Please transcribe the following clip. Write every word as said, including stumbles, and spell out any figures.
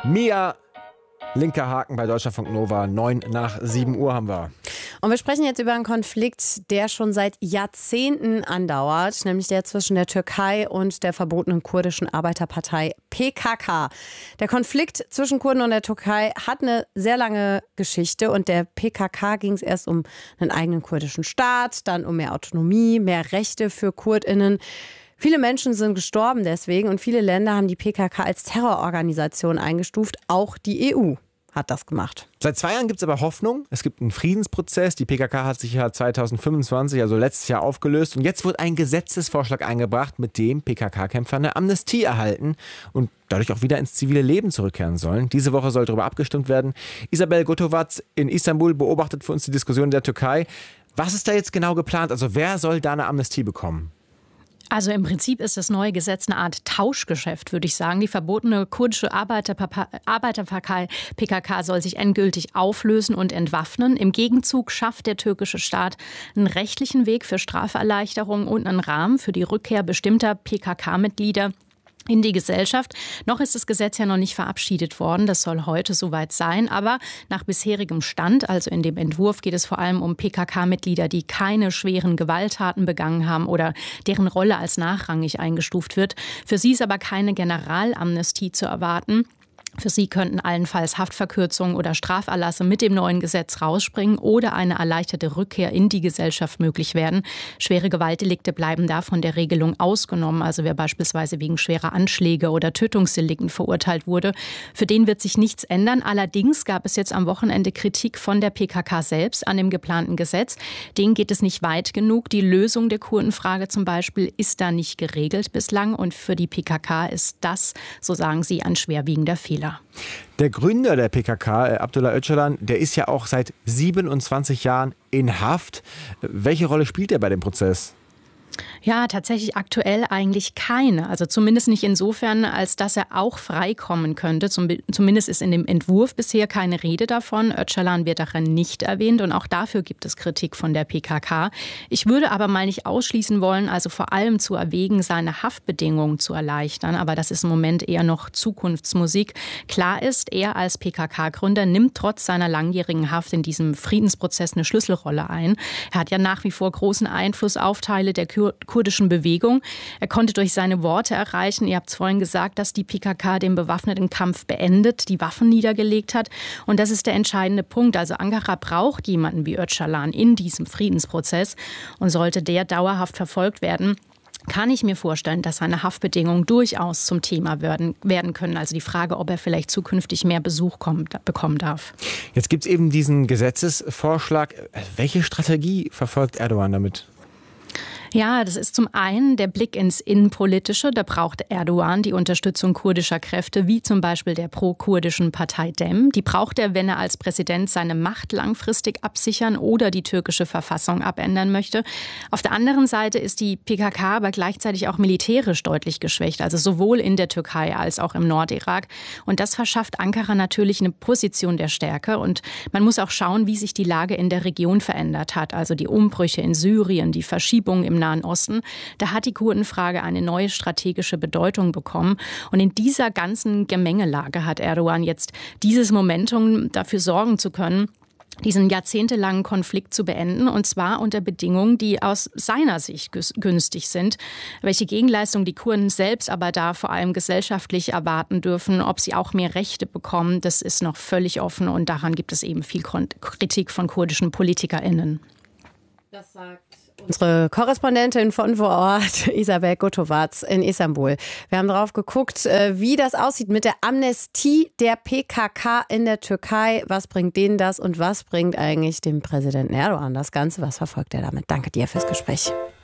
Mia, linker Haken bei Deutschlandfunk Nova. Neun nach sieben Uhr haben wir. Und wir sprechen jetzt über einen Konflikt, der schon seit Jahrzehnten andauert, nämlich der zwischen der Türkei und der verbotenen kurdischen Arbeiterpartei P K K. Der Konflikt zwischen Kurden und der Türkei hat eine sehr lange Geschichte und der P K K ging es erst um einen eigenen kurdischen Staat, dann um mehr Autonomie, mehr Rechte für KurdInnen. Viele Menschen sind gestorben deswegen und viele Länder haben die P K K als Terrororganisation eingestuft. Auch die E U hat das gemacht. Seit zwei Jahren gibt es aber Hoffnung. Es gibt einen Friedensprozess. Die P K K hat sich ja zweitausendfünfundzwanzig, also letztes Jahr, aufgelöst. Und jetzt wird ein Gesetzesvorschlag eingebracht, mit dem P K K-Kämpfer eine Amnestie erhalten und dadurch auch wieder ins zivile Leben zurückkehren sollen. Diese Woche soll darüber abgestimmt werden. Isabel Gotovac in Istanbul beobachtet für uns die Diskussion in der Türkei. Was ist da jetzt genau geplant? Also wer soll da eine Amnestie bekommen? Also im Prinzip ist das neue Gesetz eine Art Tauschgeschäft, würde ich sagen. Die verbotene kurdische Arbeiterpartei P K K soll sich endgültig auflösen und entwaffnen. Im Gegenzug schafft der türkische Staat einen rechtlichen Weg für Straferleichterungen und einen Rahmen für die Rückkehr bestimmter P K K-Mitglieder in die Gesellschaft. Noch ist das Gesetz ja noch nicht verabschiedet worden. Das soll heute soweit sein. Aber nach bisherigem Stand, also in dem Entwurf, geht es vor allem um P K K-Mitglieder, die keine schweren Gewalttaten begangen haben oder deren Rolle als nachrangig eingestuft wird. Für sie ist aber keine Generalamnestie zu erwarten. Für sie könnten allenfalls Haftverkürzungen oder Straferlasse mit dem neuen Gesetz rausspringen oder eine erleichterte Rückkehr in die Gesellschaft möglich werden. Schwere Gewaltdelikte bleiben da von der Regelung ausgenommen. Also wer beispielsweise wegen schwerer Anschläge oder Tötungsdelikten verurteilt wurde, für den wird sich nichts ändern. Allerdings gab es jetzt am Wochenende Kritik von der P K K selbst an dem geplanten Gesetz. Denen geht es nicht weit genug. Die Lösung der Kurdenfrage zum Beispiel ist da nicht geregelt bislang. Und für die P K K ist das, so sagen sie, ein schwerwiegender Fehler. Der Gründer der P K K, Abdullah Öcalan, der ist ja auch seit siebenundzwanzig Jahren in Haft. Welche Rolle spielt er bei dem Prozess? Ja, tatsächlich aktuell eigentlich keine. Also zumindest nicht insofern, als dass er auch freikommen könnte. Zum, zumindest ist in dem Entwurf bisher keine Rede davon. Öcalan wird darin nicht erwähnt und auch dafür gibt es Kritik von der P K K. Ich würde aber mal nicht ausschließen wollen, also vor allem zu erwägen, seine Haftbedingungen zu erleichtern. Aber das ist im Moment eher noch Zukunftsmusik. Klar ist, er als P K K-Gründer nimmt trotz seiner langjährigen Haft in diesem Friedensprozess eine Schlüsselrolle ein. Er hat ja nach wie vor großen Einfluss auf Teile der kurdischen Bewegung. Er konnte durch seine Worte erreichen, ihr habt es vorhin gesagt, dass die P K K den bewaffneten Kampf beendet, die Waffen niedergelegt hat. Und das ist der entscheidende Punkt. Also Ankara braucht jemanden wie Öcalan in diesem Friedensprozess. Und sollte der dauerhaft verfolgt werden, kann ich mir vorstellen, dass seine Haftbedingungen durchaus zum Thema werden, werden können. Also die Frage, ob er vielleicht zukünftig mehr Besuch kommt, bekommen darf. Jetzt gibt es eben diesen Gesetzesvorschlag. Welche Strategie verfolgt Erdogan damit? Ja, das ist zum einen der Blick ins Innenpolitische. Da braucht Erdogan die Unterstützung kurdischer Kräfte, wie zum Beispiel der pro-kurdischen Partei Dem. Die braucht er, wenn er als Präsident seine Macht langfristig absichern oder die türkische Verfassung abändern möchte. Auf der anderen Seite ist die P K K aber gleichzeitig auch militärisch deutlich geschwächt, also sowohl in der Türkei als auch im Nordirak. Und das verschafft Ankara natürlich eine Position der Stärke. Und man muss auch schauen, wie sich die Lage in der Region verändert hat. Also die Umbrüche in Syrien, die Verschiebung im Nahen Osten, da hat die Kurdenfrage eine neue strategische Bedeutung bekommen. Und in dieser ganzen Gemengelage hat Erdogan jetzt dieses Momentum, dafür sorgen zu können, diesen jahrzehntelangen Konflikt zu beenden, und zwar unter Bedingungen, die aus seiner Sicht günstig sind. Welche Gegenleistung die Kurden selbst aber da vor allem gesellschaftlich erwarten dürfen, ob sie auch mehr Rechte bekommen, das ist noch völlig offen und daran gibt es eben viel Kritik von kurdischen PolitikerInnen. Das sagt unsere Korrespondentin von vor Ort, Isabel Gotovac in Istanbul. Wir haben drauf geguckt, wie das aussieht mit der Amnestie der P K K in der Türkei. Was bringt denen das und was bringt eigentlich dem Präsidenten Erdogan das Ganze? Was verfolgt er damit? Danke dir fürs Gespräch.